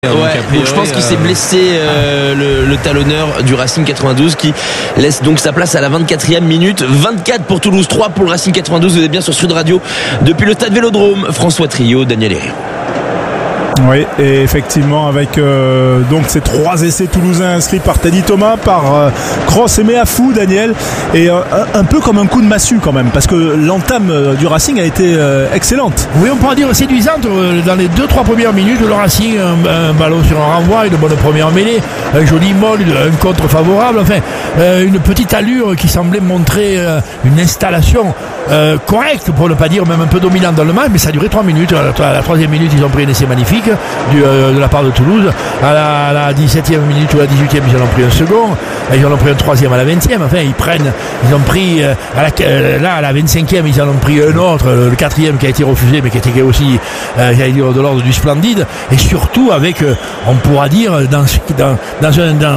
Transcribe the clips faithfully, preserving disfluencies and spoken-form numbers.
Ouais, donc je pense qu'il s'est blessé euh, le, le talonneur du Racing quatre-vingt-douze qui laisse donc sa place à la vingt-quatrième minute. vingt-quatre pour Toulouse, trois pour le Racing quatre-vingt-douze. Vous êtes bien sur Sud Radio depuis le stade Vélodrome. François Trio, Daniel Herrero. Oui, et effectivement avec euh, donc ces trois essais toulousains inscrits par Teddy Thomas, par euh, Cross et Meafou, Daniel, et euh, un, un peu comme un coup de massue quand même, parce que l'entame euh, du Racing a été euh, excellente. Oui, on pourrait dire séduisante euh, dans les deux trois premières minutes. Le Racing, un, un ballon sur un renvoi, une bonne première mêlée, un joli molle, un contre favorable, enfin euh, une petite allure qui semblait montrer euh, une installation euh, correcte, pour ne pas dire même un peu dominante dans le match, mais ça a duré trois minutes. À la, à la troisième minute, ils ont pris un essai magnifique Du, euh, de la part de Toulouse. À la, à la dix-septième minute ou à la dix-huitième, ils en ont pris un second, ils en ont pris un troisième à la vingtième. Enfin, ils prennent, ils ont pris euh, à la, euh, là à la vingt-cinquième, ils en ont pris un autre, le, le quatrième qui a été refusé, mais qui était aussi, euh, j'allais dire, de l'ordre du splendide. Et surtout avec, euh, on pourra dire, dans, dans, dans un dans,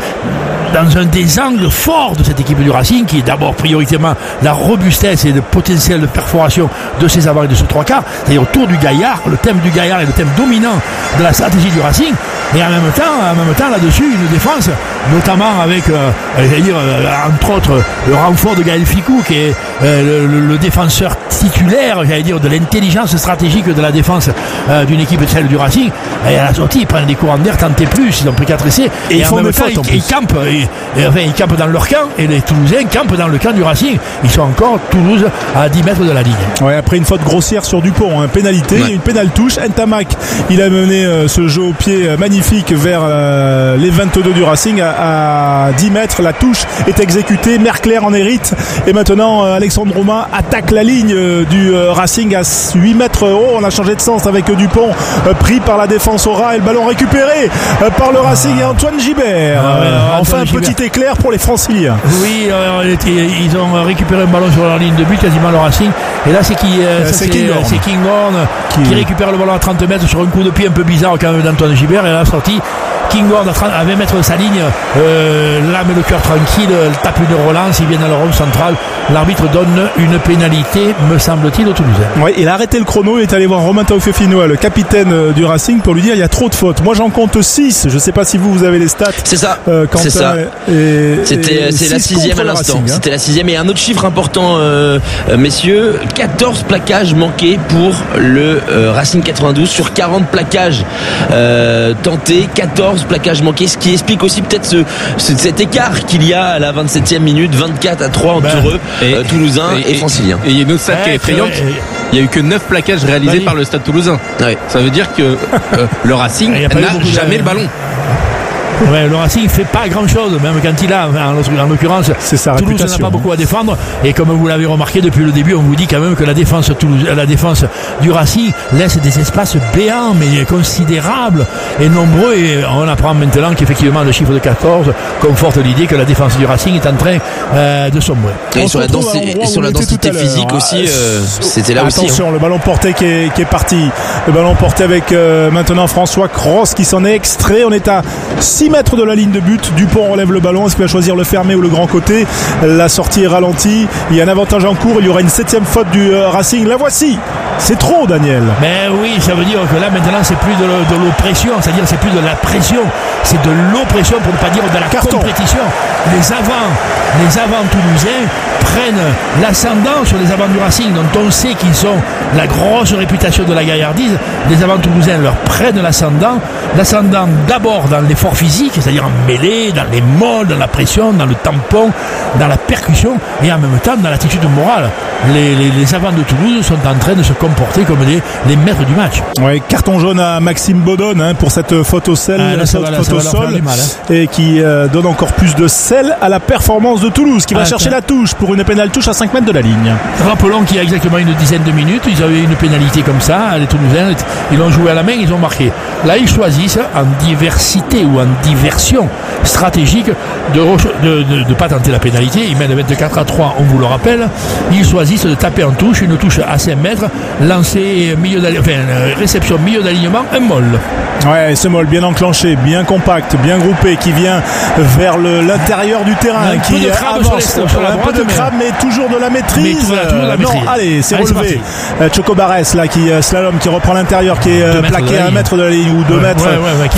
dans un des angles forts de cette équipe du Racing, qui est d'abord prioritairement la robustesse et le potentiel de perforation de ses avants et de ses trois quarts, c'est-à-dire autour du gaillard. Le thème du gaillard est le thème dominant de la stratégie du Racing, et en même temps, en même temps là-dessus, une défense, notamment avec, euh, j'allais dire, euh, entre autres, le renfort de Gaël Ficou, qui est euh, le, le défenseur titulaire, j'allais dire, de l'intelligence stratégique de la défense euh, d'une équipe celle du Racing. Et à la sortie, ils prennent des courants d'air, tentés plus, ils ont pris quatre essais, et, et ils en font même temps, ils, ils campent, et, et, enfin, ils campent dans leur camp, et les Toulousains campent dans le camp du Racing. Ils sont encore, Toulouse, à dix mètres de la ligne. Ouais, après une faute grossière sur Dupont, hein, pénalité, ouais. Une pénale touche. Ntamak, il a mené euh, ce jeu au pied euh, magnifique vers euh, les vingt-deux du Racing à, à dix mètres. La touche est exécutée, Mercler en hérite, et maintenant euh, Alexandre Romain attaque la ligne euh, du euh, Racing à huit mètres. Oh, on a changé de sens avec euh, Dupont euh, pris par la défense au ras, et le ballon récupéré euh, par le Racing et Antoine Gibert. Ah, ouais, euh, enfin Antoine un Gibert. Petit éclair pour les Franciliens. Oui, euh, ils ont récupéré un ballon sur leur ligne de but, quasiment le Racing, et là c'est qui euh, c'est, c'est Kinghorn c'est Kinghorn qui... qui récupère le ballon à trente mètres sur un coup de pied un peu bizarre quand même d'Antoine Gibert, et à la sortie Kinghorn à vingt mètres de sa ligne euh, là met le cœur tranquille, tape une relance, il vient dans le rond central, l'arbitre donne une pénalité, me semble-t-il, au Toulousain. Oui, il a arrêté le chrono, il est allé voir Romain Taufefinoa, le capitaine du Racing, pour lui dire il y a trop de fautes. Moi j'en compte six, je ne sais pas si vous vous avez les stats. C'est ça, euh, c'est ça. Et, C'était et c'est la sixième à l'instant. Racing, hein. C'était la sixième, et un autre chiffre important, euh, messieurs, quatorze plaquages manqués pour le euh, Racing quatre-vingt-douze sur quarante plaquages euh, tentés, quatorze plaquages manqués, ce qui explique aussi peut-être ce, ce, cet écart qu'il y a à la vingt-septième minute, vingt-quatre à trois entre ben, eux, et, euh, Toulousains et, et, et Franciliens. Et il y a une autre stat qui est effrayante. Il n'y a eu que neuf plaquages réalisés bah, par le Stade Toulousain. Ouais. Ça veut dire que euh, le Racing n'a jamais le ballon. Ouais, le Racing fait pas grand chose, même quand il a, en l'occurrence, c'est sa Toulouse n'a pas beaucoup à défendre, et comme vous l'avez remarqué depuis le début, on vous dit quand même que la défense Toulouse, la défense du Racing laisse des espaces béants, mais considérables et nombreux, et on apprend maintenant qu'effectivement le chiffre de quatorze conforte l'idée que la défense du Racing est en train euh, de sombrer. Et, sur la, densi- et sur la densité physique aussi, euh, c'était là attention, aussi. Attention, hein. Le ballon porté qui est, qui est parti, le ballon porté avec euh, maintenant François Cross qui s'en est extrait. On est à six mètres de la ligne de but. Dupont relève le ballon. Est-ce qu'il va choisir le fermé ou le grand côté? La sortie est ralentie. Il y a un avantage en cours. Il y aura une septième faute du euh, Racing. La voici. C'est trop, Daniel. Mais oui, ça veut dire que là maintenant c'est plus de, le, de l'oppression, c'est-à-dire c'est plus de la pression, c'est de l'oppression, pour ne pas dire de la Carton. compétition. Les avants, les avants toulousains prennent l'ascendant sur les avants du Racing, dont on sait qu'ils ont la grosse réputation de la gaillardise. Les avants toulousains leur prennent l'ascendant, l'ascendant d'abord dans l'effort physique, c'est-à-dire en mêlée, dans les molles, dans la pression, dans le tampon, dans la percussion, et en même temps dans l'attitude morale. Les, les, les avants de Toulouse sont en train de se comporter comme les, les maîtres du match. Ouais, carton jaune à Maxime Baudon hein, pour cette faute au sel, ah, là, cette va, faute au sol, mal, hein. Et qui euh, donne encore plus de sel à la performance de Toulouse, qui ah, va chercher tiens. la touche pour une pénale touche à cinq mètres de la ligne. Rappelons qu'il y a exactement une dizaine de minutes, ils avaient une pénalité comme ça, les Toulousains, ils l'ont joué à la main, ils ont marqué. Là, ils choisissent en diversité ou en diversion stratégique de ne de, pas tenter la pénalité. Ils mènent vingt-quatre à trois, on vous le rappelle. Ils choisissent de taper en touche, une touche à cinq mètres, lancer milieu enfin, réception milieu d'alignement, un molle. Ouais, ce molle bien enclenché, bien compact, bien groupé, qui vient vers le, l'intérieur du terrain, un qui peu de crabe avance sur, les, sur la un droite, peu de crabe, mais, mais toujours de la maîtrise. Mais toujours, toujours de la maîtrise. Non, allez, c'est allez, relevé. C'est Choco Barès là qui slalom, qui reprend l'intérieur, qui est plaqué à un mètre de la ligne ou deux ouais, mètres. Ouais, ouais, ouais, qui